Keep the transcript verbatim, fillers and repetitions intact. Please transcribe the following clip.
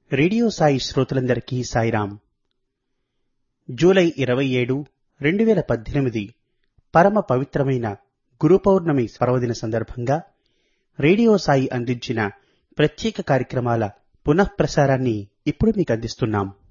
Radio Sai శ్రోతలందరికీ Sairam. July ఇరవై ఏడు రెండు వేల పద్దెనిమిది పరమ పవిత్రమైన గురు పౌర్ణమి పర్వదిన సందర్భంగా రేడియో సాయి అందించిన ప్రత్యేక కార్యక్రమాల పునఃప్రసారాన్ని ఇప్పుడు మీకు అందిస్తున్నాం.